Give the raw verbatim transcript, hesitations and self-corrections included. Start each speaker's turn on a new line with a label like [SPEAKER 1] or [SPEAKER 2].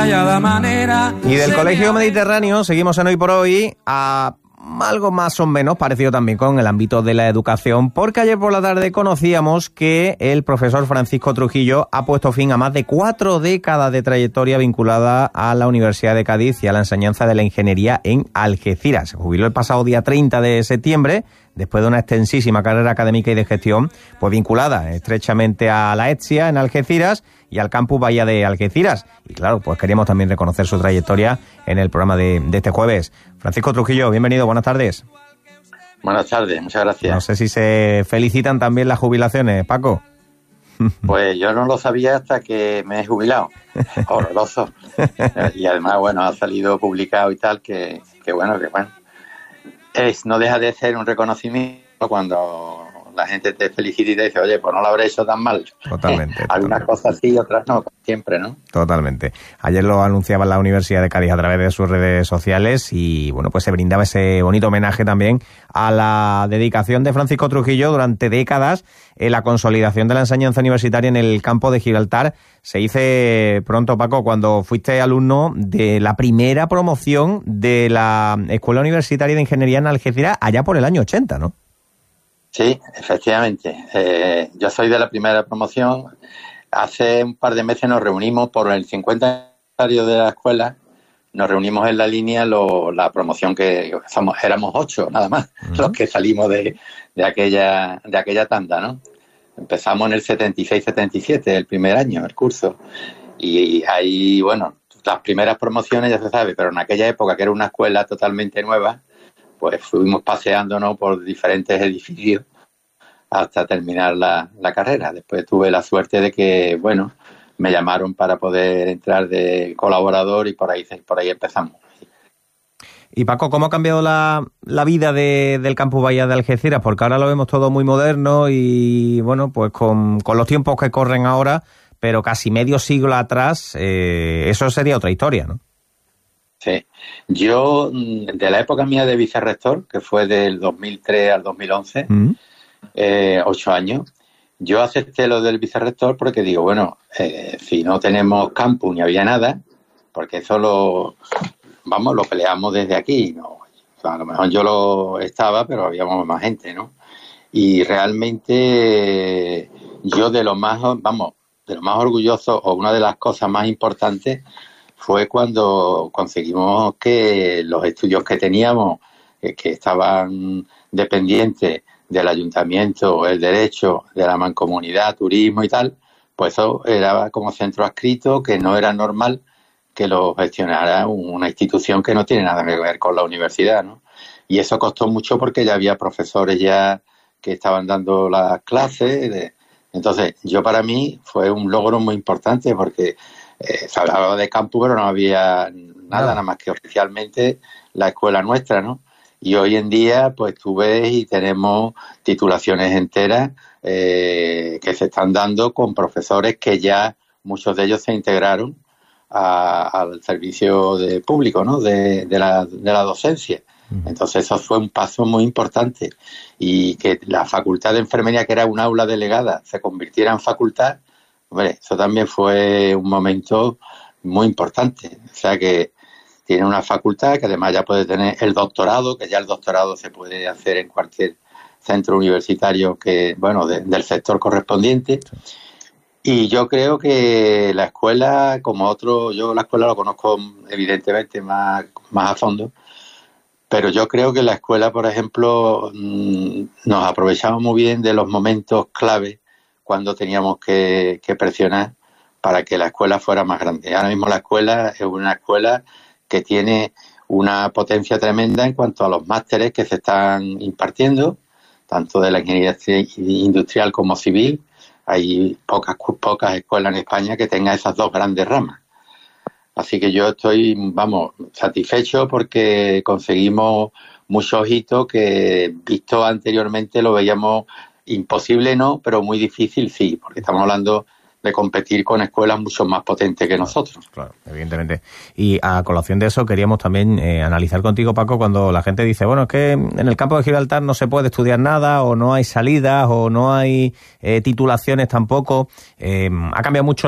[SPEAKER 1] Y del Colegio Mediterráneo seguimos en Hoy por Hoy a algo más o menos parecido también con el ámbito de la educación, porque ayer por la tarde conocíamos que el profesor Francisco Trujillo ha puesto fin a más de cuatro décadas de trayectoria vinculada a la Universidad de Cádiz y a la enseñanza de la ingeniería en Algeciras. Se jubiló el pasado día treinta de septiembre, después de una extensísima carrera académica y de gestión, pues vinculada estrechamente a la ETSIA en Algeciras y al campus Bahía de Algeciras. Y claro, pues queríamos también reconocer su trayectoria en el programa de, de este jueves. Francisco Trujillo, bienvenido, buenas tardes.
[SPEAKER 2] Buenas tardes, muchas gracias.
[SPEAKER 1] No sé si se felicitan también las jubilaciones, Paco.
[SPEAKER 2] Pues yo no lo sabía hasta que me he jubilado. Horroroso. Y además, bueno, ha salido publicado y tal, que, que bueno, que bueno. Es, no deja de ser un reconocimiento cuando la gente te felicita y te dice, oye, pues no lo habré hecho tan mal.
[SPEAKER 1] Totalmente.
[SPEAKER 2] Algunas
[SPEAKER 1] totalmente.
[SPEAKER 2] cosas sí, otras no, siempre, ¿no?
[SPEAKER 1] Totalmente. Ayer lo anunciaba la Universidad de Cádiz a través de sus redes sociales y, bueno, pues se brindaba ese bonito homenaje también a la dedicación de Francisco Trujillo durante décadas en la consolidación de la enseñanza universitaria en el campo de Gibraltar. Se dice pronto, Paco, cuando fuiste alumno de la primera promoción de la Escuela Universitaria de Ingeniería en Algeciras allá por el año ochenta, ¿no?
[SPEAKER 2] Sí, efectivamente. Eh, yo soy de la primera promoción. Hace un par de meses nos reunimos por el cincuenta aniversario de la escuela. Nos reunimos en la línea lo, la promoción que somos, éramos ocho nada más, uh-huh. los que salimos de, de aquella de aquella tanda, ¿no? Empezamos en el setenta y seis setenta y siete, el primer año, el curso. Y ahí, bueno, las primeras promociones ya se sabe, pero en aquella época que era una escuela totalmente nueva, pues fuimos paseándonos por diferentes edificios hasta terminar la, la carrera. Después tuve la suerte de que, bueno, me llamaron para poder entrar de colaborador y por ahí por ahí empezamos.
[SPEAKER 1] Y Paco, ¿cómo ha cambiado la, la vida de, del campus Bahía de Algeciras? Porque ahora lo vemos todo muy moderno y, bueno, pues con, con los tiempos que corren ahora, pero casi medio siglo atrás, eh, eso sería otra historia, ¿no?
[SPEAKER 2] Sí. Yo, de la época mía de vicerrector, que fue del dos mil tres al dos mil once, mm. eh, ocho años, yo acepté lo del vicerrector porque digo, bueno, eh, si no tenemos campus ni había nada, porque eso lo, vamos, lo peleamos desde aquí, ¿no? O sea, a lo mejor yo lo estaba, pero habíamos más gente, ¿no? Y realmente yo de lo más, vamos, de lo más orgulloso, o una de las cosas más importantes, fue cuando conseguimos que los estudios que teníamos, eh, que estaban dependientes del ayuntamiento, el derecho, de la mancomunidad, turismo y tal, pues eso era como centro adscrito, que no era normal que lo gestionara una institución que no tiene nada que ver con la universidad, ¿no? Y eso costó mucho porque ya había profesores ya que estaban dando las clases. De... Entonces, yo para mí fue un logro muy importante porque Eh, se hablaba de campus, pero no había nada, nada más que oficialmente la escuela nuestra, ¿no? Y hoy en día, pues tú ves y tenemos titulaciones enteras eh, que se están dando con profesores que ya muchos de ellos se integraron a, al servicio de público, ¿no? De, de, la, de la docencia. Entonces eso fue un paso muy importante. Y que la facultad de enfermería, que era un aula delegada, se convirtiera en facultad. Hombre, eso también fue un momento muy importante. O sea que tiene una facultad que además ya puede tener el doctorado, que ya el doctorado se puede hacer en cualquier centro universitario que, bueno, de, del sector correspondiente. Y yo creo que la escuela, como otro, yo la escuela lo conozco evidentemente más, más a fondo, pero yo creo que la escuela, por ejemplo, nos aprovechamos muy bien de los momentos clave cuando teníamos que, que presionar para que la escuela fuera más grande. Ahora mismo la escuela es una escuela que tiene una potencia tremenda en cuanto a los másteres que se están impartiendo, tanto de la ingeniería industrial como civil. Hay pocas, pocas escuelas en España que tengan esas dos grandes ramas. Así que yo estoy, vamos, satisfecho porque conseguimos muchos hitos que, visto anteriormente, lo veíamos imposible, no, pero muy difícil sí, porque estamos hablando de competir con escuelas mucho más potentes que nosotros.
[SPEAKER 1] Claro, evidentemente. Y a colación de eso queríamos también eh, analizar contigo, Paco, cuando la gente dice, bueno, es que en el campo de Gibraltar no se puede estudiar nada, o no hay salidas, o no hay eh, titulaciones tampoco. Eh, ha cambiado mucho